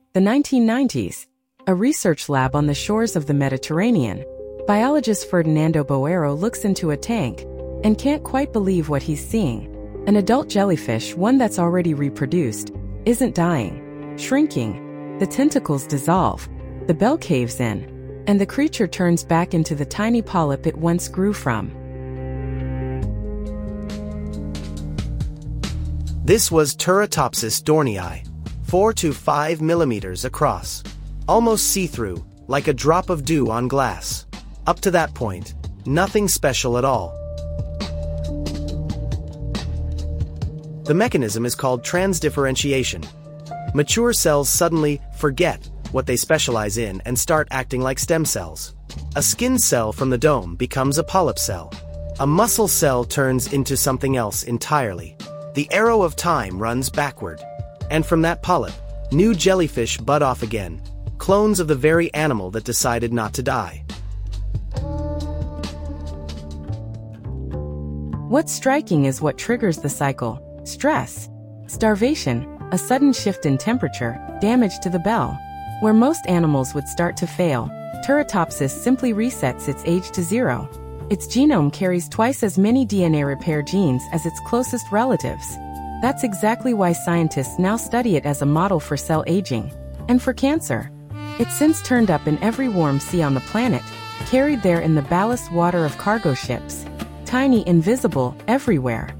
The 1990s. A research lab on the shores of the Mediterranean. Biologist Ferdinando Boero looks into a tank and can't quite believe what he's seeing. An adult jellyfish, one that's already reproduced, isn't dying, shrinking. The tentacles dissolve, the bell caves in, and the creature turns back into the tiny polyp it once grew from. This was Turritopsis dohrnii, 4 to 5 millimeters across. Almost see-through, like a drop of dew on glass. Up to that point, nothing special at all. The mechanism is called transdifferentiation. Mature cells suddenly forget what they specialize in and start acting like stem cells. A skin cell from the dome becomes a polyp cell. A muscle cell turns into something else entirely. The arrow of time runs backward. And from that polyp, new jellyfish bud off again, clones of the very animal that decided not to die. What's striking is what triggers the cycle. Stress, starvation, a sudden shift in temperature, damage to the bell. Where most animals would start to fail, Turritopsis simply resets its age to 0. Its genome carries twice as many DNA repair genes as its closest relatives. That's exactly why scientists now study it as a model for cell aging and for cancer. It's since turned up in every warm sea on the planet, carried there in the ballast water of cargo ships. Tiny, invisible, everywhere.